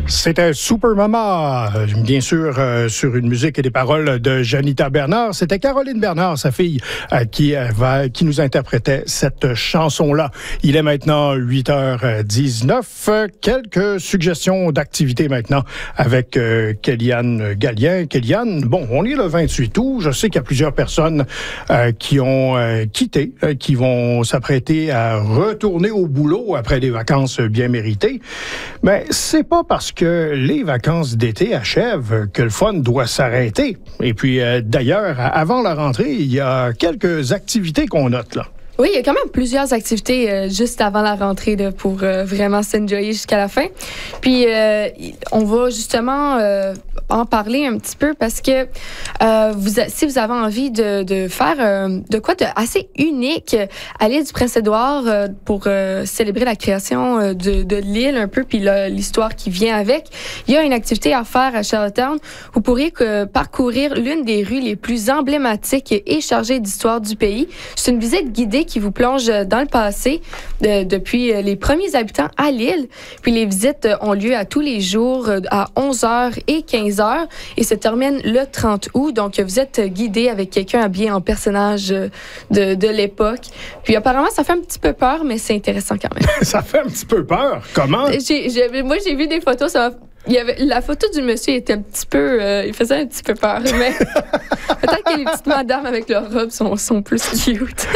C'était Super Mama, bien sûr, sur une musique et des paroles de Janita Bernard. C'était Caroline Bernard, sa fille, qui nous interprétait cette chanson-là. Il est maintenant 8h19. Quelques suggestions d'activités maintenant avec Kéliane Gallien. Kéliane, bon, on est le 28 août. Je sais qu'il y a plusieurs personnes qui ont quitté, qui vont s'apprêter à retourner au boulot après des vacances bien méritées. Mais c'est pas parce que les vacances d'été achèvent que le fun doit s'arrêter. Et puis, d'ailleurs, avant la rentrée, il y a quelques activités qu'on note, là. Oui, il y a quand même plusieurs activités juste avant la rentrée là, pour vraiment s'enjoyer jusqu'à la fin. Puis, on va justement en parler un petit peu parce que si vous avez envie de faire de quoi de assez unique à l'île du Prince-Édouard pour célébrer la création de l'île un peu, puis l'histoire qui vient avec, il y a une activité à faire à Charlottetown. Vous pourriez parcourir l'une des rues les plus emblématiques et chargées d'histoire du pays. C'est une visite guidée qui vous plonge dans le passé depuis les premiers habitants à l'île. Puis les visites ont lieu à tous les jours à 11h et 15h et se terminent le 30 août. Donc, vous êtes guidé avec quelqu'un habillé en personnage de l'époque. Puis apparemment, ça fait un petit peu peur, mais c'est intéressant quand même. Ça fait un petit peu peur? Comment? Moi, j'ai vu des photos, la photo du monsieur était un petit peu... il faisait un petit peu peur, mais peut-être que les petites madames avec leurs robes sont plus cute.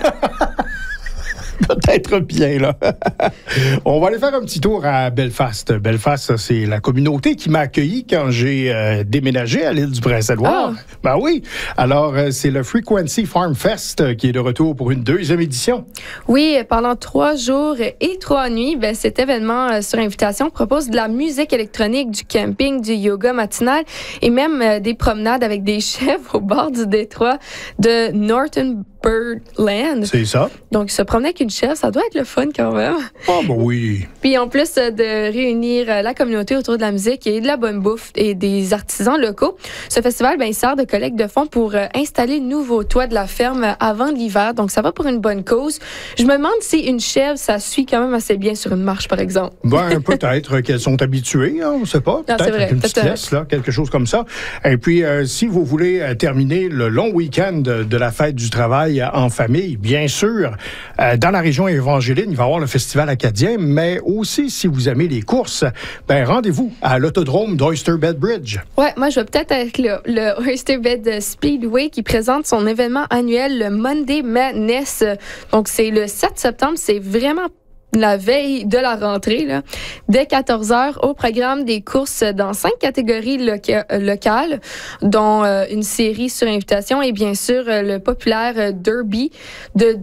Peut-être bien, là. On va aller faire un petit tour à Belfast. Belfast, c'est la communauté qui m'a accueilli quand j'ai déménagé à l'île du Prince-Édouard. Ah. Ben oui. Alors, c'est le Frequency Farm Fest qui est de retour pour une deuxième édition. Oui, pendant 3 jours et 3 nuits, cet événement sur invitation propose de la musique électronique, du camping, du yoga matinal et même des promenades avec des chèvres au bord du détroit de Norton Birdland. C'est ça. Donc, se promener avec une chèvre, ça doit être le fun quand même. Ah, ben oui. Puis, en plus de réunir la communauté autour de la musique et de la bonne bouffe et des artisans locaux, ce festival, il sert de collecte de fonds pour installer le nouveau toit de la ferme avant l'hiver. Donc, ça va pour une bonne cause. Je me demande si une chèvre, ça suit quand même assez bien sur une marche, par exemple. Ben, peut-être qu'elles sont habituées, hein, on ne sait pas. Peut-être avec une petite laisse, là, quelque chose comme ça. Et puis, si vous voulez terminer le long week-end de la fête du travail en famille, bien sûr, dans la région évangéline, il va y avoir le Festival acadien, mais aussi, si vous aimez les courses, rendez-vous à l'autodrome d'Oyster Bed Bridge. Ouais, moi, je vais peut-être être là. Le Oyster Bed Speedway qui présente son événement annuel, le Monday Madness. Donc, c'est le 7 septembre. C'est vraiment la veille de la rentrée, là. Dès 14h, au programme des courses dans 5 catégories locales, dont une série sur invitation et bien sûr le populaire Derby de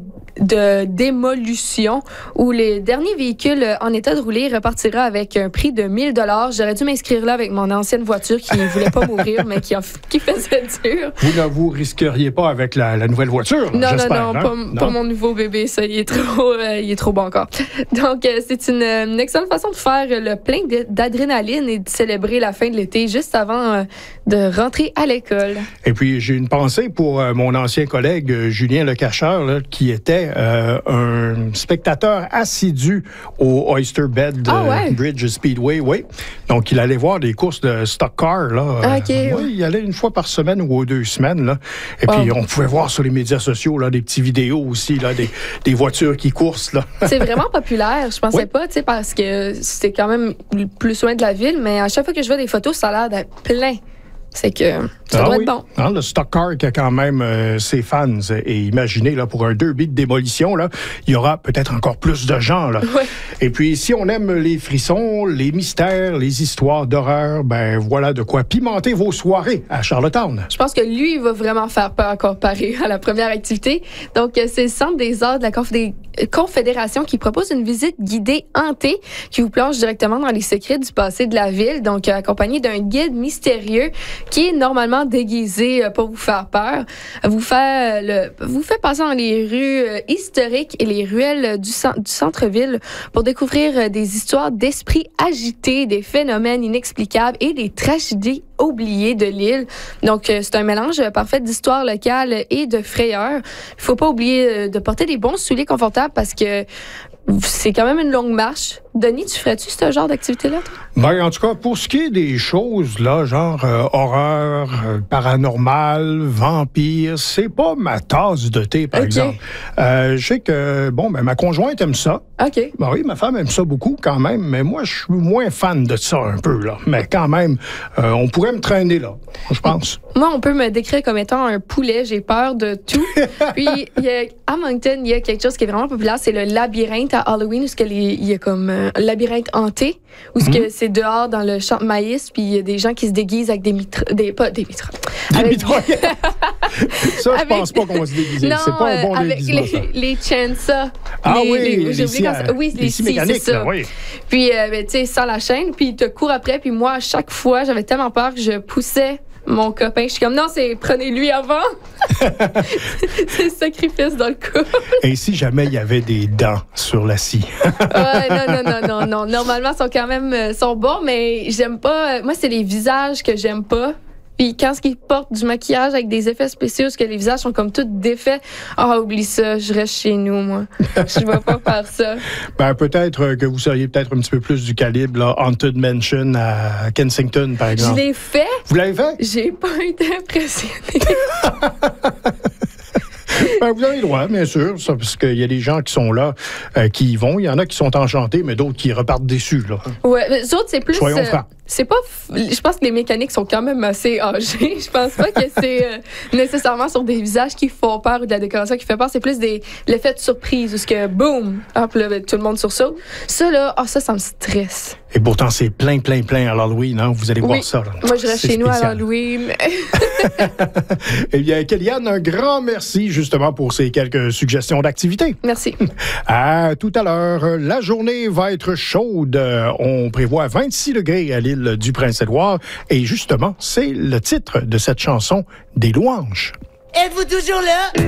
démolution, où les derniers véhicules en état de rouler repartira avec un prix de 1 000 $. J'aurais dû m'inscrire là avec mon ancienne voiture qui ne voulait pas mourir, mais qui faisait dur. Vous ne vous risqueriez pas avec la nouvelle voiture, j'espère. Non, pas mon nouveau bébé, ça, il est trop bon encore. Donc, c'est une excellente façon de faire le plein d'adrénaline et de célébrer la fin de l'été juste avant de rentrer à l'école. Et puis, j'ai une pensée pour mon ancien collègue Julien Lecacheur, là, qui était un spectateur assidu au Oyster Bed Bridge Speedway. Oui. Donc, il allait voir des courses de stock car. Là. Okay. Oui, il allait une fois par semaine ou 2 semaines. Là. Et puis, on pouvait voir sur les médias sociaux là, des petites vidéos aussi, là, des voitures qui coursent. Là. C'est vraiment populaire. Je pensais pas, tu sais, parce que c'est quand même plus loin de la ville, mais à chaque fois que je vois des photos, ça a l'air d'être plein. C'est que ça doit être bon. Ah, le stock car qui a quand même ses fans. Et imaginez, là, pour un derby de démolition, là, il y aura peut-être encore plus de gens. Là. Oui. Et puis, si on aime les frissons, les mystères, les histoires d'horreur, voilà de quoi pimenter vos soirées à Charlottetown. Je pense que lui, il va vraiment faire peur comparé à la première activité. Donc, c'est le Centre des arts de la Confédération qui propose une visite guidée hantée qui vous plonge directement dans les secrets du passé de la ville. Donc, accompagné d'un guide mystérieux qui est normalement déguisé pour vous faire peur, vous fait passer dans les rues historiques et les ruelles du centre-ville pour découvrir des histoires d'esprits agités, des phénomènes inexplicables et des tragédies oubliées de l'île. Donc, c'est un mélange parfait d'histoire locale et de frayeur. Il ne faut pas oublier de porter des bons souliers confortables parce que c'est quand même une longue marche. Denis, tu ferais-tu ce genre d'activité-là, toi? Ben, en tout cas, pour ce qui est des choses, là, genre horreur, paranormal, vampire, c'est pas ma tasse de thé, par exemple. Je sais que, ma conjointe aime ça. OK. Ben oui, ma femme aime ça beaucoup quand même, mais moi, je suis moins fan de ça un peu, là. Mais quand même, on pourrait me traîner là, je pense. Moi, on peut me décrire comme étant un poulet. J'ai peur de tout. Puis, à Moncton, il y a quelque chose qui est vraiment populaire, c'est le labyrinthe à Halloween, où il y a comme un labyrinthe hanté, où c'est dehors dans le champ de maïs, puis il y a des gens qui se déguisent avec des mitraillettes. Ça, je pense pas qu'on va se déguiser. Non, c'est pas un bon déguisement, ça. Les chainsaws. Les scies mécaniques, c'est ça. Oui. Puis, tu sais, sans la chaîne, puis il te court après, puis moi, à chaque fois, j'avais tellement peur que je poussais mon copain. Je suis comme, non, prenez-lui avant. C'est le sacrifice dans le couple. Et si jamais il y avait des dents sur la scie? Non. Normalement, ils sont quand même sont bons, mais j'aime pas. Moi, c'est les visages que j'aime pas. Puis quand ils portent du maquillage avec des effets spéciaux, parce que les visages sont comme tous défaits, oublie ça, je reste chez nous, moi. Je vais pas faire ça. Ben, peut-être que vous seriez peut-être un petit peu plus du calibre, là, Haunted Mansion à Kensington, par exemple. Je l'ai fait. Vous l'avez fait? J'ai pas été impressionnée. Ben, vous avez le droit, bien sûr, ça, parce qu'il y a des gens qui sont là, qui y vont. Il y en a qui sont enchantés, mais d'autres qui repartent déçus. Là. Ouais, mais les autres, c'est plus... Soyons francs. C'est pas... Je pense que les mécaniques sont quand même assez âgées. Je pense pas que c'est nécessairement sur des visages qui font peur ou de la décoration qui fait peur. C'est plus l'effet de surprise, où ce que, boum, hop, là, tout le monde sursaute. Ça, là, ça me stresse. Et pourtant, c'est plein à l'Halloween, hein? Vous allez voir ça. Là. Moi, je reste chez nous à l'Halloween. Eh bien, Kellyanne, un grand merci, justement, pour ces quelques suggestions d'activités. Merci. À tout à l'heure. La journée va être chaude. On prévoit 26 degrés à l'île du Prince-Édouard. Et justement, c'est le titre de cette chanson, Des louanges. Êtes-vous toujours là?